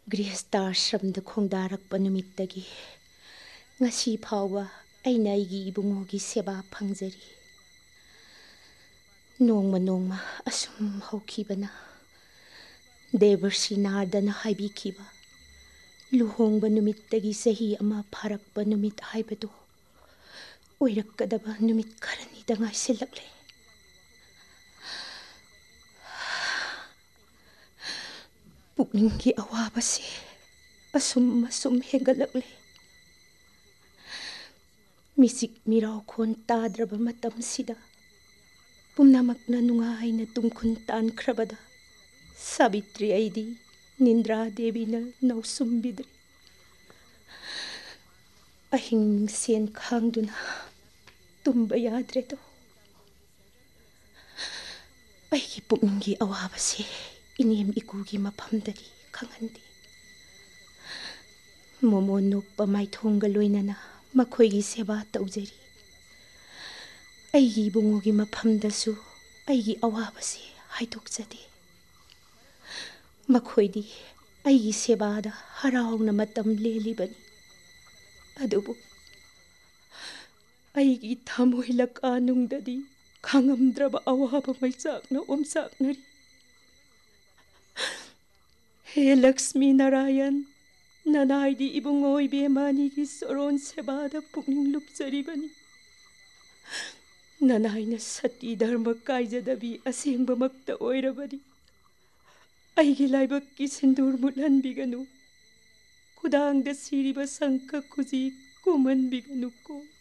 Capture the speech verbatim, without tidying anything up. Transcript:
ꯒ꯭ꯔꯤꯍꯁꯇꯥꯁ꯭ꯔꯝꯗ ꯈꯣꯡꯗꯥꯔꯛꯄ ꯅꯨꯃꯤꯠꯇꯒꯤ ꯉꯁꯤ ꯐꯥꯎꯕ ꯑꯩꯅ ꯑꯩꯒꯤ ꯏꯕꯨꯡꯉꯣꯒꯤ ꯁꯦꯕꯥ ꯐꯪꯖꯔꯤ. ꯅꯣꯡꯃ ꯅꯣꯡꯃ ꯑꯁꯨꯝ ꯍꯧꯈꯤꯕꯅ ꯗꯦꯕꯔꯁꯤ ꯅꯥꯔꯗꯅ ꯍꯥꯏꯕꯤꯈꯤꯕ ꯂꯨꯍꯣꯡꯕ ꯅꯨꯃꯤꯠꯇꯒꯤ ꯆꯍꯤ ꯑꯃ ꯐꯥꯔꯛꯄ ꯅꯨꯃꯤꯠ ꯍꯥꯏꯕꯗꯨ ꯑꯣꯏꯔꯛꯀꯗꯕ ꯅꯨꯃꯤꯠ ꯈꯔꯅꯤꯗ ꯉꯥꯏꯁꯤꯜꯂꯛꯂꯦ. ꯄꯨꯛꯅꯤꯡꯒꯤ ꯑꯋꯥꯕꯁꯦ ꯑꯁꯨꯝ ꯑꯁꯨꯝ ꯍꯦꯟꯒꯠꯂꯛꯂꯦ. ꯃꯤꯆꯤꯛ ꯃꯤꯔꯥꯎꯈꯣꯟ ꯇꯥꯗ꯭ꯔꯕ ꯃꯇꯝꯁꯤꯗ ꯄꯨꯝꯅꯃꯛꯅ ꯅꯨꯡꯉꯥꯏꯅ ꯇꯨꯝꯈꯨꯟ ꯇꯥꯟꯈ꯭ꯔꯕꯗ ꯁꯥꯕꯤꯇ꯭ꯔꯤ ꯑꯩꯗꯤ ꯅꯤꯟꯗ꯭ꯔꯥ ꯗꯦꯕꯤꯅ ꯅꯧꯁꯨꯝꯕꯤꯗ꯭ꯔꯤ. ꯑꯍꯤꯡ ꯁꯦꯟ ꯈꯥꯡꯗꯨꯅ ꯇꯨꯝꯕ ꯌꯥꯗ꯭ꯔꯦꯗꯣ. ꯑꯩꯒꯤ ꯄꯨꯛꯅꯤꯡꯒꯤ ꯑꯋꯥꯕꯁꯦ ꯏꯅꯦꯝ ꯏꯀꯨꯒꯤ ꯃꯐꯝꯗꯗꯤ ꯈꯪꯍꯟꯗꯦ. ꯃꯣꯃꯣꯟ ꯅꯣꯛꯄ ꯃꯥꯏꯊꯣꯡꯒ ꯂꯣꯏꯅꯅ ꯃꯈꯣꯏꯒꯤ ꯁꯦꯕꯥ ꯇꯧꯖꯔꯤ. ꯑꯩꯒꯤ ꯏꯕꯨꯡꯉꯣꯒꯤ ꯃꯐꯝꯗꯁꯨ ꯑꯩꯒꯤ ꯑꯋꯥꯕꯁꯦ ꯍꯥꯏꯗꯣꯛꯆꯗꯦ. ꯃꯈꯣꯏꯗꯤ ꯑꯩꯒꯤ ꯁꯦꯕꯥꯗ ꯍꯔꯥꯎꯅ ꯃꯇꯝ ꯂꯦꯜꯂꯤꯕꯅꯤ. ꯑꯗꯨꯕꯨ ꯑꯩꯒꯤ ꯊꯃꯣꯏ ꯂꯀꯥꯅꯨꯡꯗꯗꯤ ꯈꯥꯡꯉꯝꯗ꯭ꯔꯕ ꯑꯋꯥꯕ ꯃꯩꯆꯥꯛꯅ ꯑꯣꯝꯆꯥꯛꯅꯔꯤ. ꯍꯦ ꯂꯛꯁꯃꯤ ꯅꯥꯔꯥꯌꯟ, ꯅꯅꯥꯏꯗꯤ ꯏꯕꯨꯡꯉꯣ ꯏꯕꯦꯝꯃ ꯑꯅꯤꯒꯤ ꯆꯣꯔꯣꯟ ꯁꯦꯕꯥꯗ ꯄꯨꯛꯅꯤꯡ ꯂꯨꯞꯆꯔꯤꯕꯅꯤ. ꯅꯅꯥꯏꯅ ꯁꯇꯤ ꯙꯔꯃ ꯀꯥꯏꯖꯗꯕꯤ ꯑꯁꯦꯡꯕꯃꯛꯇ ꯑꯣꯏꯔꯕꯗꯤ ꯑꯩꯒꯤ ꯂꯥꯏꯕꯛꯀꯤ ꯁꯤꯟꯗꯨꯔ ꯃꯨꯠꯍꯟꯕꯤꯒꯅꯨ. ꯈꯨꯗꯥꯡꯗ ꯁꯤꯔꯤꯕ ꯁꯪꯈ ꯈꯨꯖꯤ ꯀꯣꯝꯍꯟꯕꯤꯒꯅꯨꯀꯣ.